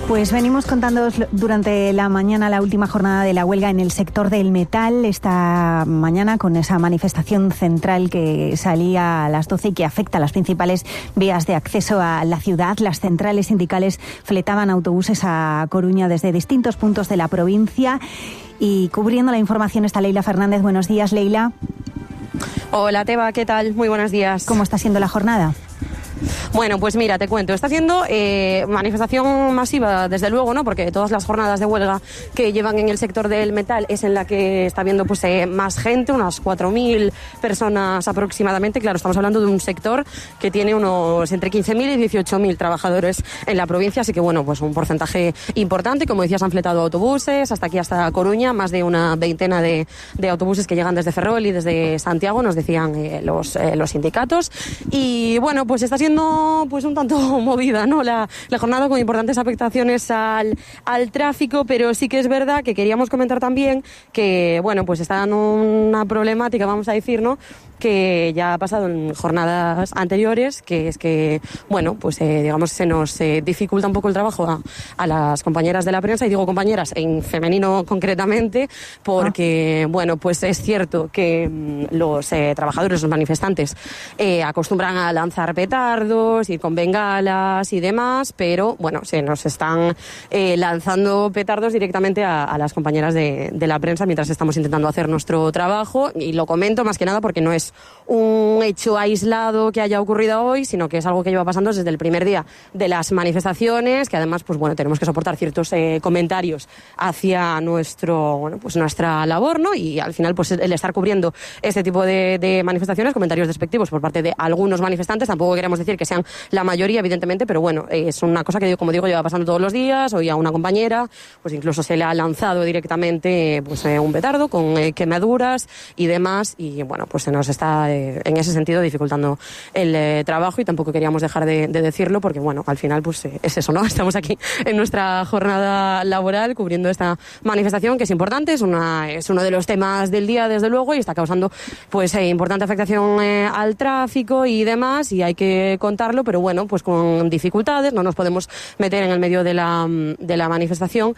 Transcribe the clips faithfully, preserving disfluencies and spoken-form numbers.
Pues venimos contándoos durante la mañana la última jornada de la huelga en el sector del metal, esta mañana con esa manifestación central que salía a las doce y que afecta a las principales vías de acceso a la ciudad. Las centrales sindicales fletaban autobuses a Coruña desde distintos puntos de la provincia. Y cubriendo la información está Leila Fernández. Buenos días, Leila. Hola, Teba, ¿qué tal? Muy buenos días. ¿Cómo está siendo la jornada? Bueno, pues mira, te cuento, está haciendo eh, manifestación masiva, desde luego, ¿no? Porque todas las jornadas de huelga que llevan en el sector del metal es en la que está viendo pues eh, más gente, unas cuatro mil personas aproximadamente. Claro, estamos hablando de un sector que tiene unos entre quince mil y dieciocho mil trabajadores en la provincia, así que bueno, pues un porcentaje importante. Como decías, han fletado autobuses hasta aquí, hasta Coruña, más de una veintena de, de autobuses que llegan desde Ferrol y desde Santiago, nos decían eh, los, eh, los sindicatos. Y bueno, pues está siendo pues un tanto movida, ¿no? La, la jornada con importantes afectaciones al, al tráfico, pero sí que es verdad que queríamos comentar también que, bueno, pues está en una problemática, vamos a decir, ¿no?, que ya ha pasado en jornadas anteriores, que es que, bueno, pues eh, digamos se nos eh, dificulta un poco el trabajo a, a las compañeras de la prensa, y digo compañeras en femenino concretamente, porque, ah. bueno, pues es cierto que mm, los eh, trabajadores, los manifestantes, eh, acostumbran a lanzar petardos, ir con bengalas y demás, pero, bueno, se nos están eh, lanzando petardos directamente a, a las compañeras de, de la prensa mientras estamos intentando hacer nuestro trabajo, y lo comento más que nada porque no es un hecho aislado que haya ocurrido hoy, sino que es algo que lleva pasando desde el primer día de las manifestaciones, que además, pues bueno, tenemos que soportar ciertos eh, comentarios hacia nuestro, bueno, pues nuestra labor, ¿no? Y al final, pues el estar cubriendo este tipo de, de manifestaciones, comentarios despectivos por parte de algunos manifestantes, tampoco queremos decir que sean la mayoría, evidentemente, pero bueno, eh, es una cosa que, como digo, lleva pasando todos los días. Hoy a una compañera, pues incluso se le ha lanzado directamente pues eh, un petardo con eh, quemaduras y demás, y bueno, pues se nos está eh, en ese sentido dificultando el eh, trabajo, y tampoco queríamos dejar de, de decirlo porque, bueno, al final pues eh, es eso, ¿no? Estamos aquí en nuestra jornada laboral cubriendo esta manifestación, que es importante, es una es uno de los temas del día, desde luego, y está causando pues eh, importante afectación eh, al tráfico y demás, y hay que contarlo, pero bueno, pues con dificultades, no nos podemos meter en el medio de la, de la manifestación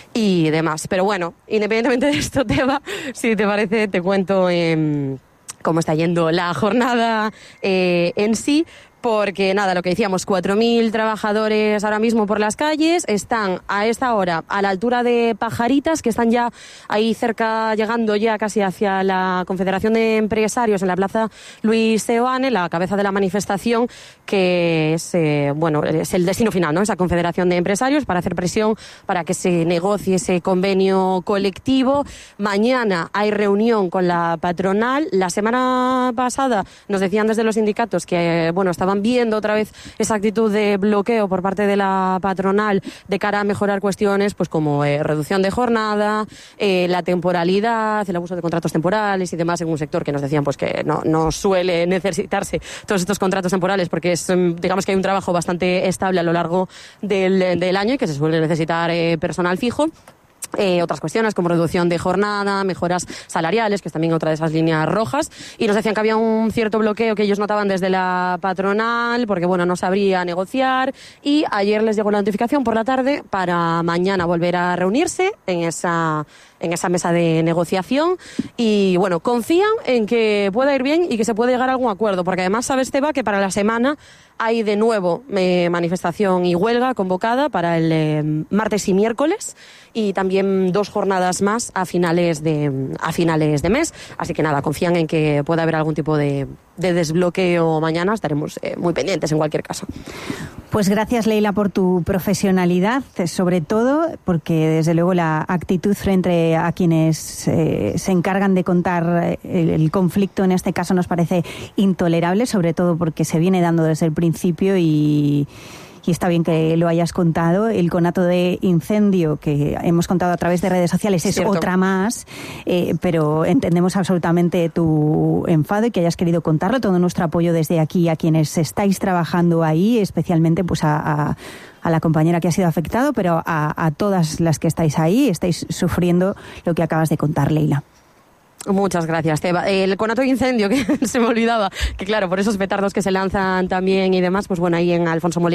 y demás. Pero bueno, independientemente de esto, Teba, si te parece, te cuento eh, cómo está yendo la jornada eh, en sí. Porque nada, lo que decíamos, cuatro mil trabajadores ahora mismo por las calles, están a esta hora a la altura de Pajaritas, que están ya ahí cerca, llegando ya casi hacia la Confederación de Empresarios, en la Plaza Luis Seoane, la cabeza de la manifestación, que es, eh, bueno, es el destino final, ¿no? Esa Confederación de Empresarios, para hacer presión para que se negocie ese convenio colectivo. Mañana hay reunión con la patronal. La semana pasada nos decían desde los sindicatos que, bueno, estaban viendo otra vez esa actitud de bloqueo por parte de la patronal de cara a mejorar cuestiones pues como eh, reducción de jornada, eh, la temporalidad, el abuso de contratos temporales y demás, en un sector que nos decían pues que no, no suele necesitarse todos estos contratos temporales, porque es, digamos que hay un trabajo bastante estable a lo largo del, del año y que se suele necesitar eh, personal fijo. Eh, otras cuestiones como reducción de jornada, mejoras salariales, que es también otra de esas líneas rojas, y nos decían que había un cierto bloqueo que ellos notaban desde la patronal porque, bueno, no sabría negociar, y ayer les llegó la notificación por la tarde para mañana volver a reunirse en esa en esa mesa de negociación, y bueno, confían en que pueda ir bien y que se pueda llegar a algún acuerdo, porque además sabes, Teba, que para la semana hay de nuevo eh, manifestación y huelga convocada para el eh, martes y miércoles, y también dos jornadas más a finales de a finales de mes, así que nada, confían en que pueda haber algún tipo de, de desbloqueo mañana. Estaremos eh, muy pendientes en cualquier caso. Pues gracias, Leila, por tu profesionalidad, sobre todo porque desde luego la actitud frente a quienes eh, se encargan de contar el, el conflicto en este caso nos parece intolerable, sobre todo porque se viene dando desde el principio y... y está bien que lo hayas contado. El conato de incendio que hemos contado a través de redes sociales es Cierto. otra más, eh, pero entendemos absolutamente tu enfado y que hayas querido contarlo. Todo nuestro apoyo desde aquí a quienes estáis trabajando ahí, especialmente pues a, a, a la compañera que ha sido afectado, pero a, a todas las que estáis ahí, estáis sufriendo lo que acabas de contar, Leila. Muchas gracias, Teba. El conato de incendio, que se me olvidaba, que claro, por esos petardos que se lanzan también y demás, pues bueno, ahí en Alfonso Molina